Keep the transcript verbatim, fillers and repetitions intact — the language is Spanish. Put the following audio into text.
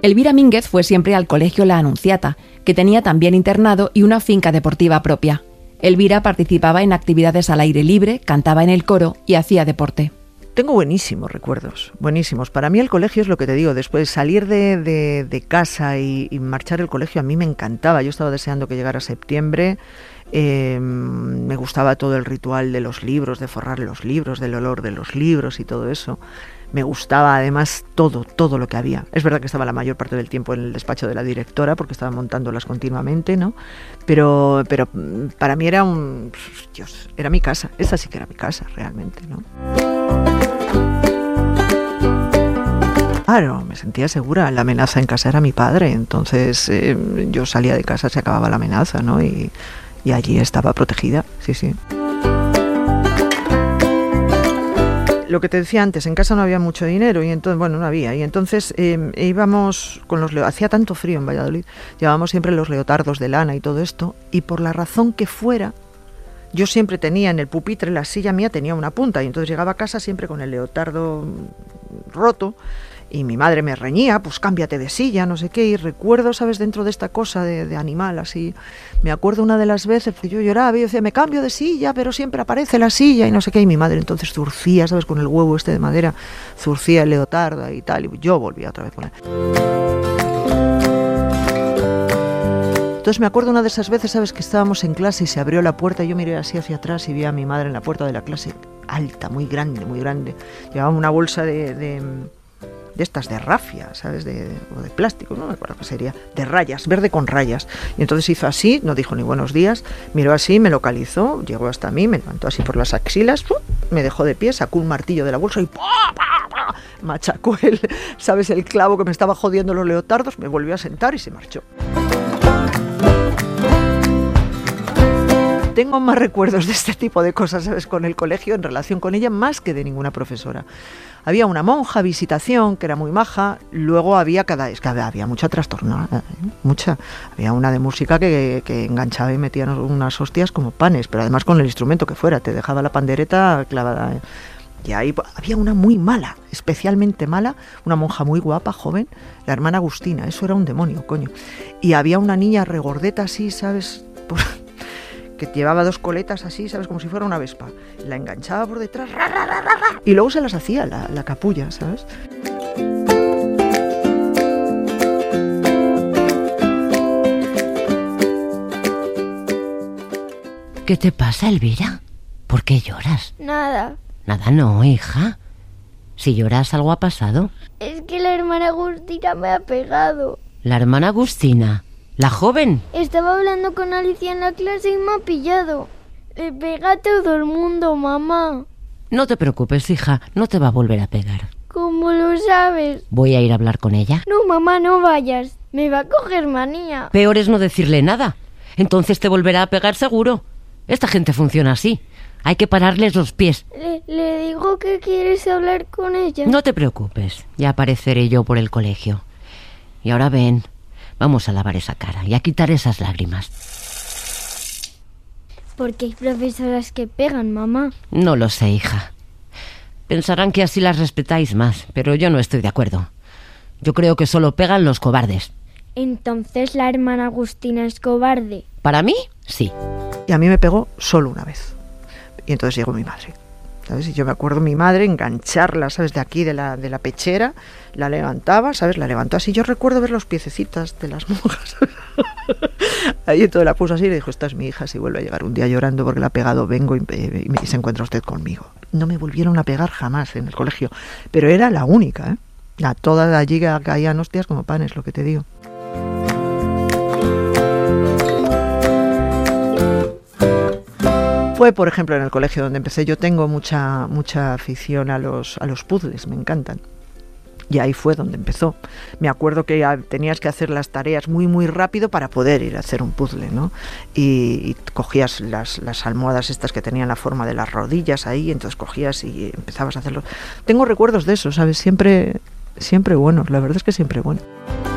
Elvira Mínguez fue siempre al colegio La Anunciata, que tenía también internado y una finca deportiva propia. Elvira participaba en actividades al aire libre, cantaba en el coro y hacía deporte. Tengo buenísimos recuerdos, buenísimos. Para mí el colegio es lo que te digo, después de salir de, de, de casa y, y marchar al colegio a mí me encantaba. Yo estaba deseando que llegara septiembre, eh, me gustaba todo el ritual de los libros, de forrar los libros, del olor de los libros y todo eso. Me gustaba además todo, todo lo que había. Es verdad que estaba la mayor parte del tiempo en el despacho de la directora porque estaba montándolas continuamente, ¿no? Pero, pero para mí era un... Dios, era mi casa. Esa sí que era mi casa, realmente, ¿no? Claro, me sentía segura. La amenaza en casa era mi padre. Entonces eh, yo salía de casa, se acababa la amenaza, ¿no? Y, y allí estaba protegida, sí, sí. Lo que te decía antes, en casa no había mucho dinero y entonces, bueno, no había, y entonces eh, íbamos con los, hacía tanto frío en Valladolid, llevábamos siempre los leotardos de lana y todo esto, y por la razón que fuera, yo siempre tenía en el pupitre, la silla mía tenía una punta, y entonces llegaba a casa siempre con el leotardo roto, y mi madre me reñía, pues cámbiate de silla, no sé qué, y recuerdo, ¿sabes?, dentro de esta cosa de, de animal, así, me acuerdo una de las veces que yo lloraba y yo decía, me cambio de silla, pero siempre aparece la silla, y no sé qué, y mi madre entonces zurcía, ¿sabes?, con el huevo este de madera, zurcía el leotardo y tal, y yo volvía otra vez con él. Entonces me acuerdo una de esas veces, ¿sabes?, que estábamos en clase y se abrió la puerta y yo miré así hacia atrás y vi a mi madre en la puerta de la clase, alta, muy grande, muy grande, llevaba una bolsa de... de de estas de rafia, ¿sabes? De, o de plástico, no me acuerdo qué sería, de rayas, verde con rayas. Y entonces hizo así, no dijo ni buenos días, miró así, me localizó, llegó hasta mí, me levantó así por las axilas, me dejó de pie, sacó un martillo de la bolsa y ¡pah, pah, pah! Machacó el, ¿sabes?, el clavo que me estaba jodiendo los leotardos, me volvió a sentar y se marchó. Tengo más recuerdos de este tipo de cosas, ¿sabes?, con el colegio en relación con ella, más que de ninguna profesora. Había una monja, visitación, que era muy maja, luego había cada... Es que había, había mucha trastornada, ¿eh? mucha. Había una de música que, que enganchaba y metía unas hostias como panes, pero además con el instrumento que fuera, te dejaba la pandereta clavada, ¿eh? Y ahí había una muy mala, especialmente mala, una monja muy guapa, joven, la hermana Agustina, eso era un demonio, coño. Y había una niña regordeta así, ¿sabes?, por... que llevaba dos coletas así, ¿sabes?, como si fuera una vespa. La enganchaba por detrás, ra, ra, ra, ra, ra, y luego se las hacía la, la capulla, ¿sabes? ¿Qué te pasa, Elvira? ¿Por qué lloras? Nada. Nada no, hija. Si lloras, algo ha pasado. Es que la hermana Agustina me ha pegado. ¿La hermana Agustina? ¿La joven? Estaba hablando con Alicia en la clase y me ha pillado. Le pega a todo el mundo, mamá. No te preocupes, hija, no te va a volver a pegar. ¿Cómo lo sabes? Voy a ir a hablar con ella. No, mamá, no vayas. Me va a coger manía. Peor es no decirle nada. Entonces te volverá a pegar seguro. Esta gente funciona así. Hay que pararles los pies. Le, le digo que quieres hablar con ella. No te preocupes, ya apareceré yo por el colegio. Y ahora ven... Vamos a lavar esa cara y a quitar esas lágrimas. ¿Por qué hay profesoras que pegan, mamá? No lo sé, hija. Pensarán que así las respetáis más, pero yo no estoy de acuerdo. Yo creo que solo pegan los cobardes. ¿Entonces la hermana Agustina es cobarde? Para mí, sí. Y a mí me pegó solo una vez. Y entonces llegó mi madre, ¿sabes? Y yo me acuerdo mi madre engancharla, ¿sabes?, de aquí, de la, de la pechera, la levantaba, ¿sabes?, la levantó así. Yo recuerdo ver los piececitas de las monjas. Ahí entonces la puso así y le dijo, esta es mi hija, si vuelve a llegar un día llorando porque la ha pegado, vengo y, y, y se encuentra usted conmigo. No me volvieron a pegar jamás en el colegio, pero era la única, ¿eh? A todas de allí caían hostias como panes, lo que te digo. Fue, por ejemplo, en el colegio donde empecé. Yo tengo mucha mucha afición a los a los puzzles, me encantan. Y ahí fue donde empezó. Me acuerdo que tenías que hacer las tareas muy muy rápido para poder ir a hacer un puzzle, ¿no? Y, y cogías las, las almohadas estas que tenían la forma de las rodillas ahí, entonces cogías y empezabas a hacerlo. Tengo recuerdos de eso, ¿sabes? Siempre, siempre buenos, la verdad es que siempre buenos.